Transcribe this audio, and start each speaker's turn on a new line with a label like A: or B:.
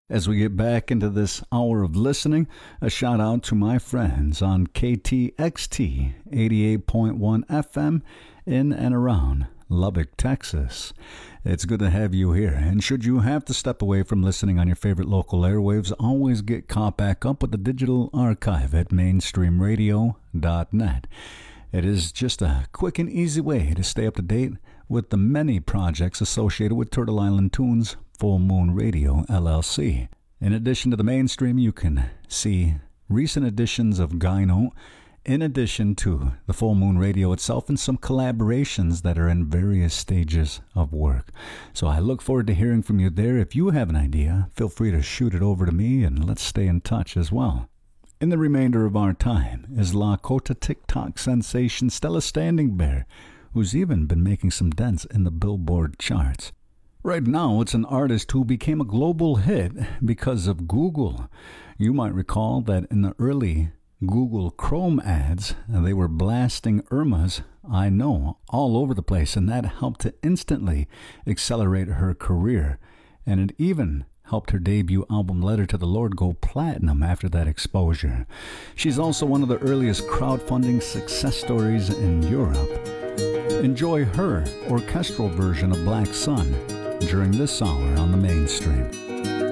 A: As we get back into this hour of listening, a shout out to my friends on KTXT 88.1 FM in and around Lubbock, Texas. It's good to have you here, and should you have to step away from listening on your favorite local airwaves, always get caught back up with the digital archive at mainstreamradio.net. It is just a quick and easy way to stay up to date with the many projects associated with Turtle Island Tunes Full Moon Radio, LLC. In addition to the mainstream, you can see recent editions of Gyno, in addition to the Full Moon Radio itself, and some collaborations that are in various stages of work. So I look forward to hearing from you there. If you have an idea, feel free to shoot it over to me, and let's stay in touch as well. In the remainder of our time is Lakota TikTok sensation Stella Standing Bear, who's even been making some dents in the Billboard charts. Right now, it's an artist who became a global hit because of Google. You might recall that in the early Google Chrome ads, they were blasting Irma's I Know all over the place, and that helped to instantly accelerate her career. And it even helped her debut album Letter to the Lord go platinum after that exposure. She's also one of the earliest crowdfunding success stories in Europe. Enjoy her orchestral version of Black Sun during this hour on the mainstream.